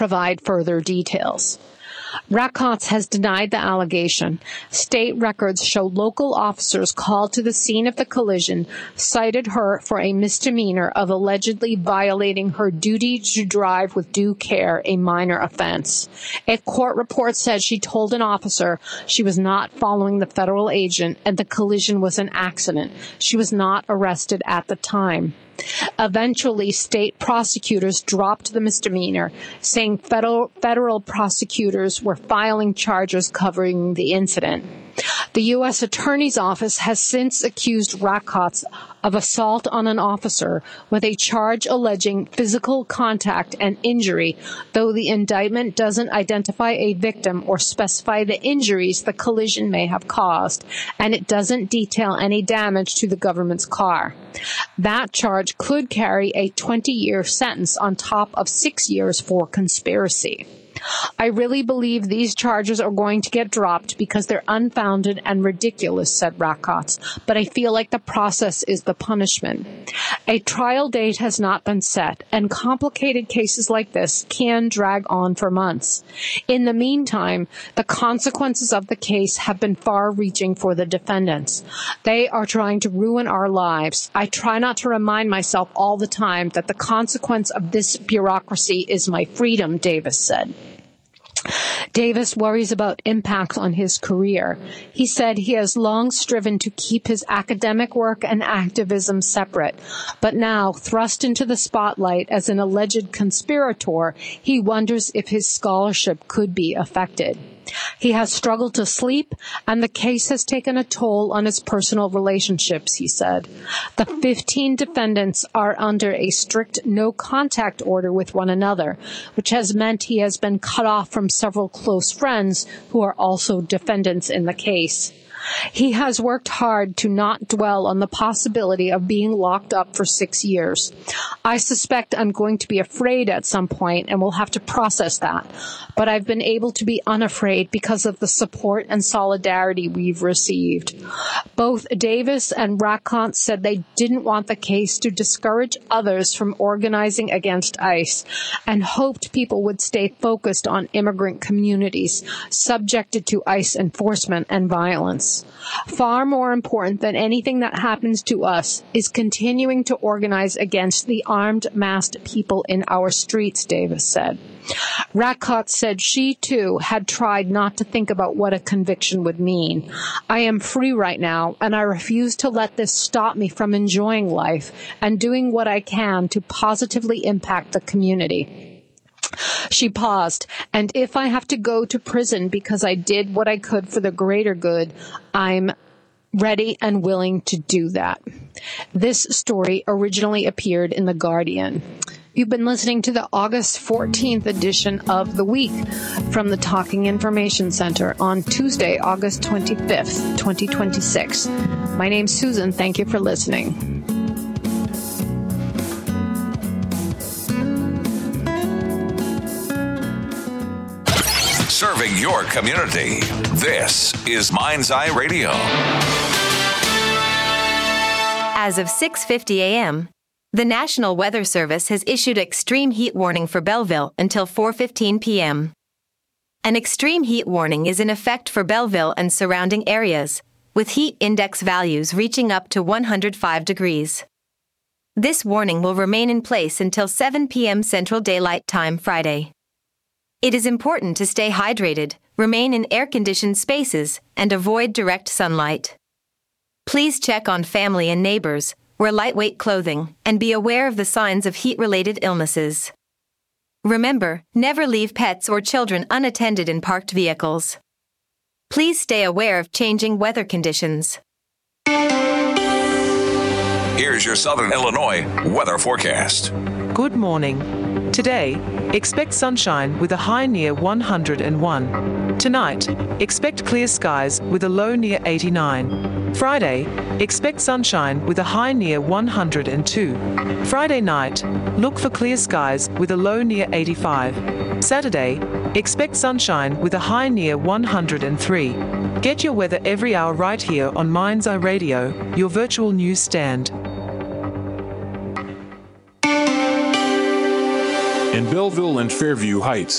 provide further details. Rakots has denied the allegation. State records show local officers called to the scene of the collision cited her for a misdemeanor of allegedly violating her duty to drive with due care, a minor offense. A court report said she told an officer she was not following the federal agent and the collision was an accident. She was not arrested at the time. Eventually, state prosecutors dropped the misdemeanor, saying federal prosecutors were filing charges covering the incident. The U.S. Attorney's Office has since accused Rakots of assault on an officer with a charge alleging physical contact and injury, though the indictment doesn't identify a victim or specify the injuries the collision may have caused, and it doesn't detail any damage to the government's car. That charge could carry a 20-year sentence on top of 6 years for conspiracy. I really believe these charges are going to get dropped because they're unfounded and ridiculous, said Rakots, but I feel like the process is the punishment. A trial date has not been set, and complicated cases like this can drag on for months. In the meantime, the consequences of the case have been far-reaching for the defendants. They are trying to ruin our lives. I try not to remind myself all the time that the consequence of this bureaucracy is my freedom, Davis said. Davis worries about impacts on his career. He said he has long striven to keep his academic work and activism separate, but now, thrust into the spotlight as an alleged conspirator, he wonders if his scholarship could be affected. He has struggled to sleep, and the case has taken a toll on his personal relationships, he said. The 15 defendants are under a strict no-contact order with one another, which has meant he has been cut off from several close friends who are also defendants in the case. He has worked hard to not dwell on the possibility of being locked up for 6 years. I suspect I'm going to be afraid at some point and will have to process that. But I've been able to be unafraid because of the support and solidarity we've received. Both Davis and Rakots said they didn't want the case to discourage others from organizing against ICE and hoped people would stay focused on immigrant communities subjected to ICE enforcement and violence. Far more important than anything that happens to us is continuing to organize against the armed, masked people in our streets, Davis said. Rakots said she, too, had tried not to think about what a conviction would mean. I am free right now, and I refuse to let this stop me from enjoying life and doing what I can to positively impact the community. She paused, and if I have to go to prison because I did what I could for the greater good, I'm ready and willing to do that. This story originally appeared in The Guardian. You've been listening to the August 14th edition of The Week from the Talking Information Center on Tuesday, August 25th, 2026. My name's Susan. Thank you for listening. Serving your community. This is Mind's Eye Radio. As of 6:50 a.m., the National Weather Service has issued extreme heat warning for Belleville until 4:15 p.m. An extreme heat warning is in effect for Belleville and surrounding areas, with heat index values reaching up to 105 degrees. This warning will remain in place until 7 p.m. Central Daylight Time Friday. It is important to stay hydrated, remain in air-conditioned spaces, and avoid direct sunlight. Please check on family and neighbors, wear lightweight clothing, and be aware of the signs of heat-related illnesses. Remember, never leave pets or children unattended in parked vehicles. Please stay aware of changing weather conditions. Here's your Southern Illinois weather forecast. Good morning. Today, expect sunshine with a high near 101. Tonight, expect clear skies with a low near 89. Friday, expect sunshine with a high near 102. Friday night, look for clear skies with a low near 85. Saturday, expect sunshine with a high near 103. Get your weather every hour right here on Mind's Eye Radio, your virtual news stand. In Belleville and Fairview Heights,